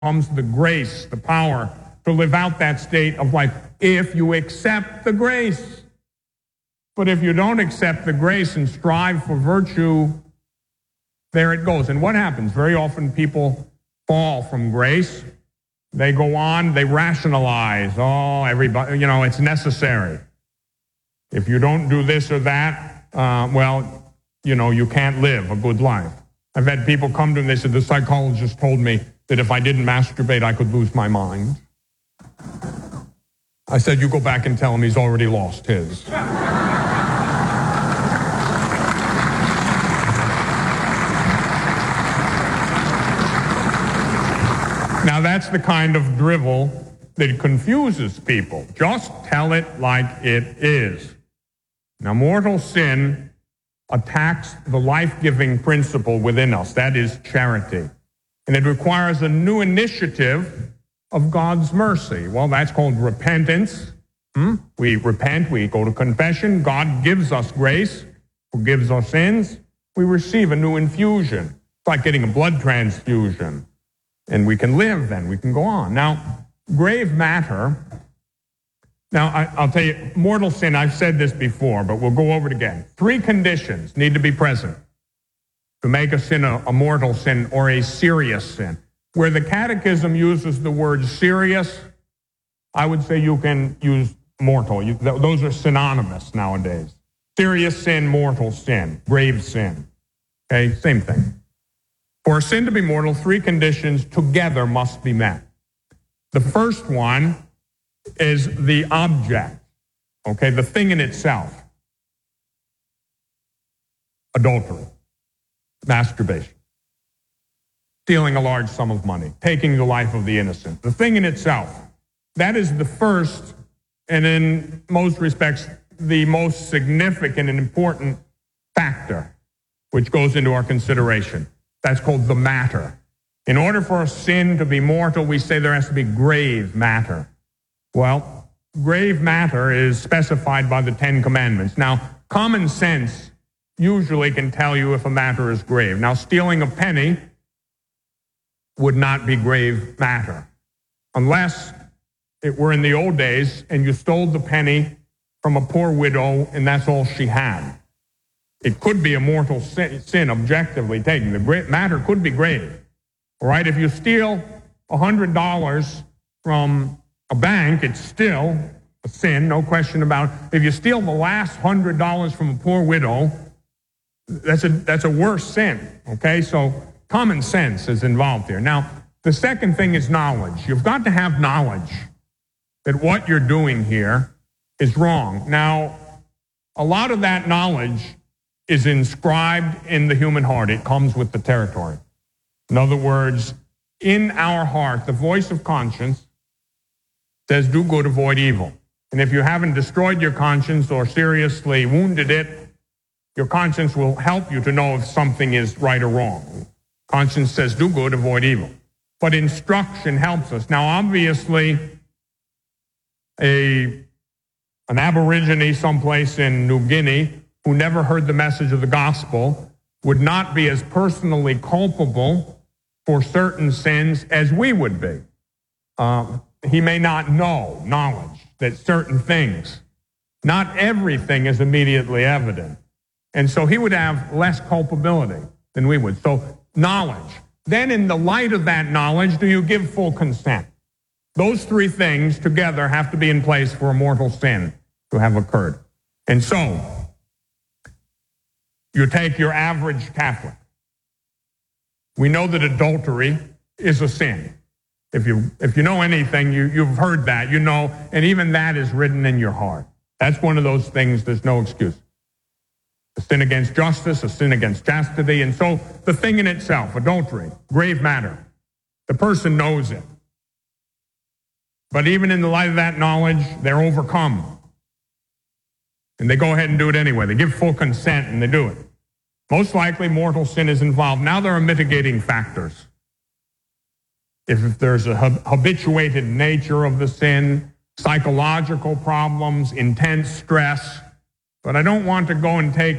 comes the grace, the power to live out that state of life if you accept the grace. But if you don't accept the grace and strive for virtue, there it goes. And what happens? Very often people fall from grace. They go on, they rationalize. Oh, everybody, it's necessary. If you don't do this or that, you can't live a good life. I've had people come to me, they said, the psychologist told me that if I didn't masturbate, I could lose my mind. I said, you go back and tell him he's already lost his. Now, that's the kind of drivel that confuses people. Just tell it like it is. Now, mortal sin attacks the life-giving principle within us. That is charity. And it requires a new initiative of God's mercy. Well, that's called repentance. We repent, we go to confession. God gives us grace, forgives our sins. We receive a new infusion. It's like getting a blood transfusion. And we can live then, we can go on. Now, grave matter. Now, I'll tell you, mortal sin, I've said this before, but we'll go over it again. 3 conditions need to be present to make a sin a mortal sin or a serious sin. Where the Catechism uses the word serious, I would say you can use mortal. Those are synonymous nowadays. Serious sin, mortal sin, grave sin. Okay, same thing. For a sin to be mortal, 3 conditions together must be met. The first one is the object, okay, the thing in itself. Adultery, masturbation, stealing a large sum of money, taking the life of the innocent. The thing in itself, that is the first, and in most respects, the most significant and important factor which goes into our consideration. That's called the matter. In order for a sin to be mortal, we say there has to be grave matter. Well, grave matter is specified by the 10 Commandments. Now, common sense usually can tell you if a matter is grave. Now, stealing a penny would not be grave matter unless it were in the old days and you stole the penny from a poor widow and that's all she had. It could be a mortal sin objectively taken. The matter could be grave. All right, if you steal $100 from a bank, it's still a sin, no question about it. If you steal the last $100 from a poor widow, that's a worse sin, okay? So common sense is involved here. Now, the second thing is knowledge. You've got to have knowledge that what you're doing here is wrong. Now, a lot of that knowledge is inscribed in the human heart. It comes with the territory. In other words, in our heart, the voice of conscience says, do good, avoid evil. And if you haven't destroyed your conscience or seriously wounded it, your conscience will help you to know if something is right or wrong. Conscience says, do good, avoid evil. But instruction helps us. Now, obviously, an aborigine someplace in New Guinea who never heard the message of the gospel would not be as personally culpable for certain sins as we would be. He may not know knowledge that certain things, not everything is immediately evident. And so he would have less culpability than we would. So knowledge. Then in the light of that knowledge, do you give full consent? Those 3 things together have to be in place for a mortal sin to have occurred. And so, you take your average Catholic. We know that adultery is a sin. If you know anything, you've heard that, you know, and even that is written in your heart. That's one of those things, there's no excuse. A sin against justice, a sin against chastity, and so the thing in itself, adultery, grave matter. The person knows it. But even in the light of that knowledge, they're overcome. And they go ahead and do it anyway. They give full consent and they do it. Most likely mortal sin is involved. Now there are mitigating factors. If there's a habituated nature of the sin, psychological problems, intense stress. But I don't want to go and take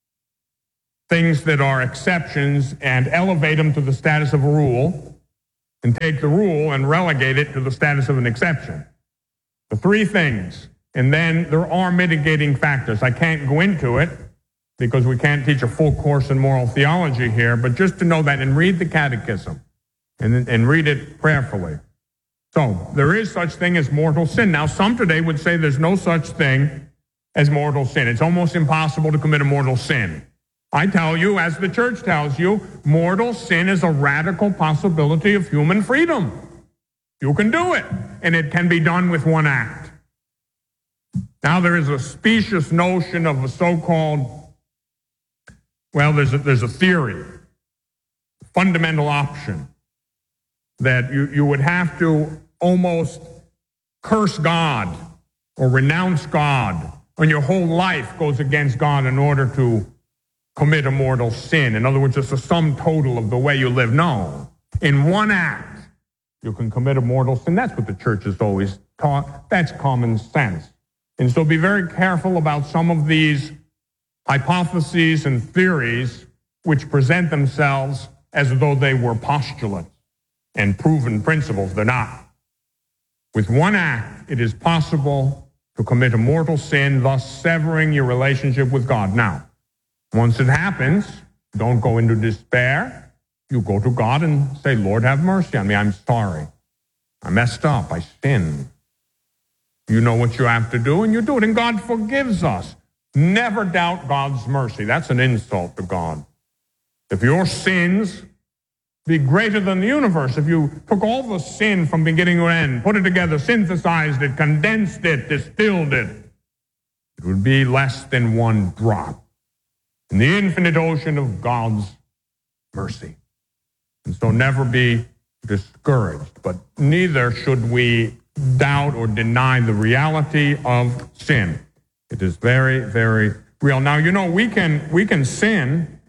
things that are exceptions and elevate them to the status of a rule. and take the rule and relegate it to the status of an exception. The three things. And then there are mitigating factors. I can't go into it because we can't teach a full course in moral theology here, but just to know that and read the catechism and read it prayerfully. So there is such thing as mortal sin. Now, some today would say there's no such thing as mortal sin. It's almost impossible to commit a mortal sin. I tell you, as the church tells you, mortal sin is a radical possibility of human freedom. You can do it, and it can be done with one act. Now, there is a specious notion of a so-called, well, there's a theory, fundamental option, that you would have to almost curse God or renounce God, and your whole life goes against God in order to commit a mortal sin. In other words, it's a sum total of the way you live. No. In one act, you can commit a mortal sin. That's what the church has always taught. That's common sense. And so be very careful about some of these hypotheses and theories which present themselves as though they were postulates and proven principles. They're not. With one act, it is possible to commit a mortal sin, thus severing your relationship with God. Now, once it happens, don't go into despair. You go to God and say, Lord, have mercy on me. I'm sorry. I messed up. I sinned. You know what you have to do, and you do it, and God forgives us. Never doubt God's mercy. That's an insult to God. If your sins be greater than the universe, if you took all the sin from beginning to end, put it together, synthesized it, condensed it, distilled it, it would be less than one drop in the infinite ocean of God's mercy. And so never be discouraged, but neither should we doubt or deny the reality of sin. It is very, very real. Now, you know, we can sin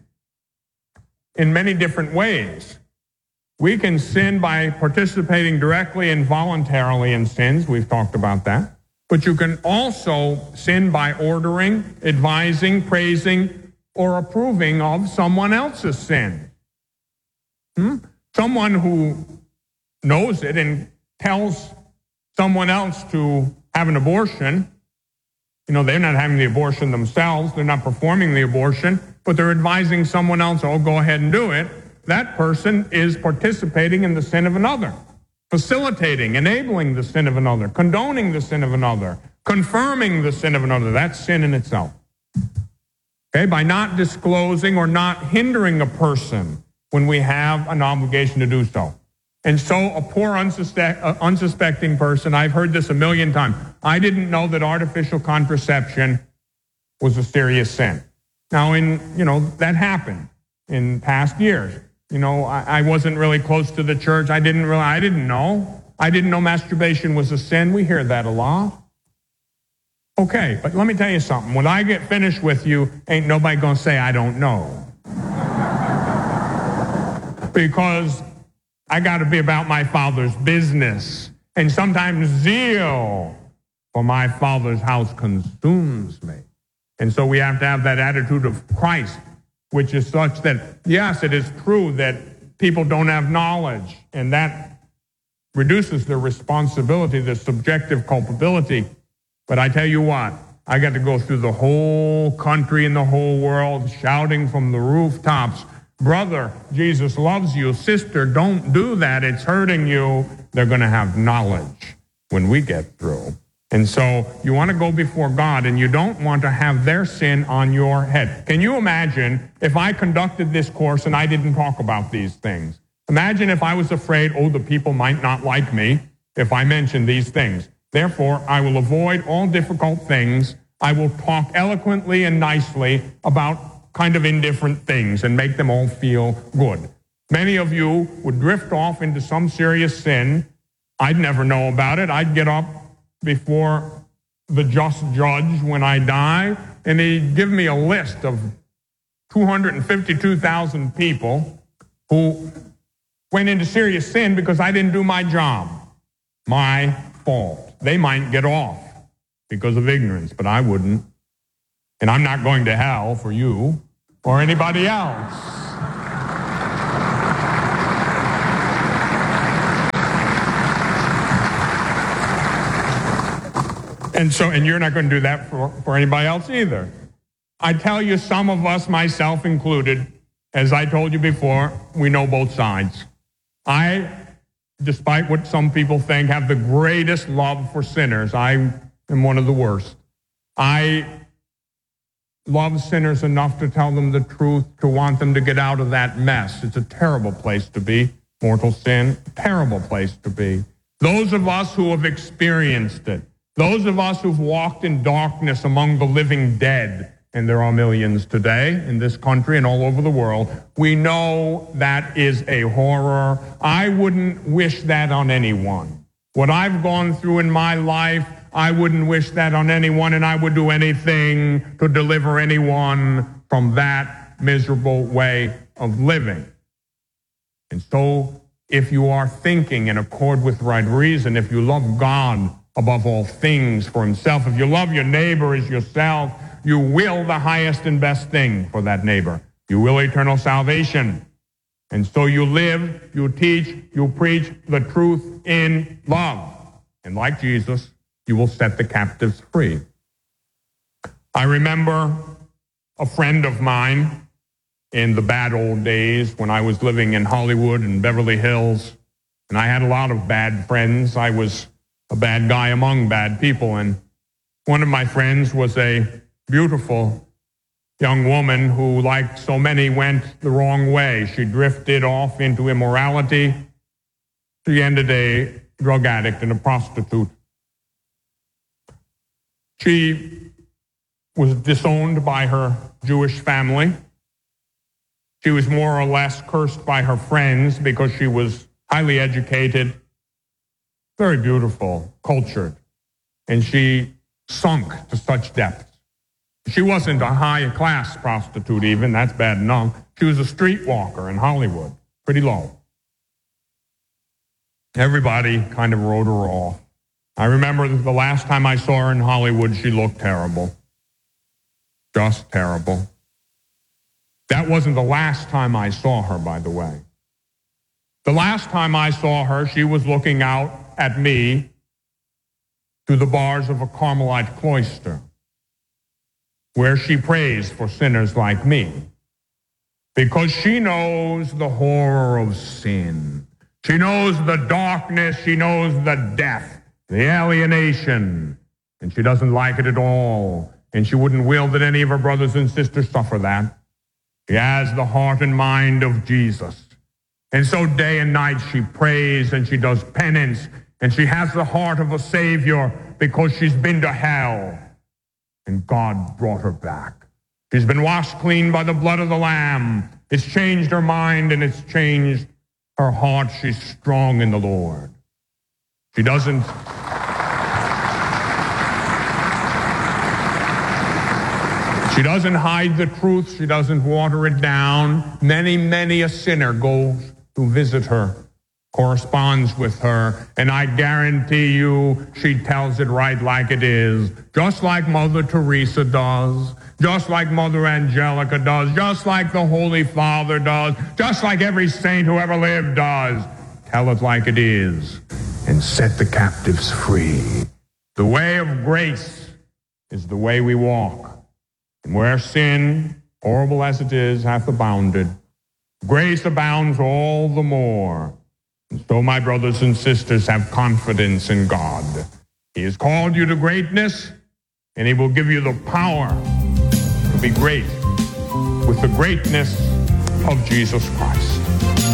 in many different ways. We can sin by participating directly and voluntarily in sins. We've talked about that. But you can also sin by ordering, advising, praising, or approving of someone else's sin. Someone who knows it and tells someone else to have an abortion, you know, they're not having the abortion themselves, they're not performing the abortion, but they're advising someone else, oh, go ahead and do it. That person is participating in the sin of another, facilitating, enabling the sin of another, condoning the sin of another, confirming the sin of another. That's sin in itself. Okay, by not disclosing or not hindering a person when we have an obligation to do so. And so a poor unsuspecting person, I've heard this a million times, I didn't know that artificial contraception was a serious sin. Now, that happened in past years. You know, I wasn't really close to the church. I didn't know. I didn't know masturbation was a sin. We hear that a lot. Okay, but let me tell you something. When I get finished with you, ain't nobody going to say I don't know. Because I got to be about my Father's business. And sometimes zeal for my Father's house consumes me. And so we have to have that attitude of Christ, which is such that, yes, it is true that people don't have knowledge, and that reduces their responsibility, their subjective culpability. But I tell you what, I got to go through the whole country and the whole world shouting from the rooftops, brother, Jesus loves you. Sister, don't do that. It's hurting you. They're going to have knowledge when we get through. And so you want to go before God, and you don't want to have their sin on your head. Can you imagine if I conducted this course and I didn't talk about these things? Imagine if I was afraid, the people might not like me if I mention these things. Therefore, I will avoid all difficult things. I will talk eloquently and nicely about kind of indifferent things and make them all feel good. Many of you would drift off into some serious sin. I'd never know about it. I'd get up before the just judge when I die, and he'd give me a list of 252,000 people who went into serious sin because I didn't do my job. My fault. They might get off because of ignorance, but I wouldn't. And I'm not going to hell for you or anybody else. And you're not going to do that for anybody else either. I tell you, some of us, myself included, as I told you before, we know both sides. I, despite what some people think, have the greatest love for sinners. I am one of the worst. I love sinners enough to tell them the truth, to want them to get out of that mess. It's a terrible place to be. Mortal sin, terrible place to be. Those of us who have experienced it, those of us who've walked in darkness among the living dead, and there are millions today in this country and all over the world, we know that is a horror. I wouldn't wish that on anyone. What I've gone through in my life, I wouldn't wish that on anyone, and I would do anything to deliver anyone from that miserable way of living. And so, if you are thinking in accord with right reason, if you love God above all things for himself, if you love your neighbor as yourself, you will the highest and best thing for that neighbor. You will eternal salvation. And so you live, you teach, you preach the truth in love. And like Jesus, you will set the captives free. I remember a friend of mine in the bad old days when I was living in Hollywood and Beverly Hills, and I had a lot of bad friends. I was a bad guy among bad people, and one of my friends was a beautiful young woman who, like so many, went the wrong way. She drifted off into immorality. She ended a drug addict and a prostitute. She was disowned by her Jewish family. She was more or less cursed by her friends because she was highly educated, very beautiful, cultured, and she sunk to such depths. She wasn't a high-class prostitute even, that's bad enough. She was a streetwalker in Hollywood, pretty low. Everybody kind of wrote her off. I remember the last time I saw her in Hollywood, she looked terrible. Just terrible. That wasn't the last time I saw her, by the way. The last time I saw her, she was looking out at me through the bars of a Carmelite cloister, where she prays for sinners like me, because she knows the horror of sin. She knows the darkness. She knows the death, the alienation, and she doesn't like it at all. And she wouldn't will that any of her brothers and sisters suffer that. She has the heart and mind of Jesus. And so day and night she prays and she does penance, and she has the heart of a Savior because she's been to hell. And God brought her back. She's been washed clean by the blood of the Lamb. It's changed her mind and it's changed her heart. She's strong in the Lord. She doesn't hide the truth. She doesn't water it down. Many a sinner goes to visit her, corresponds with her, and I guarantee you she tells it right like it is, just like Mother Teresa does, just like Mother Angelica does, just like the Holy Father does, just like every saint who ever lived does. Tell it like it is and set the captives free. The way of grace is the way we walk. And where sin, horrible as it is, hath abounded, grace abounds all the more. And so, my brothers and sisters, have confidence in God. He has called you to greatness, and he will give you the power to be great with the greatness of Jesus Christ.